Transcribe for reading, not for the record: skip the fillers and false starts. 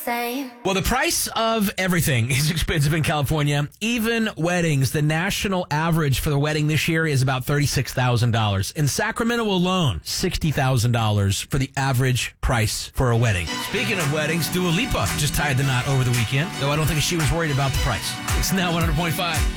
same. Well, the price of everything is expensive in California. Even weddings. The national average for the wedding this year is about $36,000. In Sacramento alone, $60,000 for the average price for a wedding. Speaking of weddings, Dua Lipa just tied the knot over the weekend, though I don't think she was worried about the price. It's now 100.5.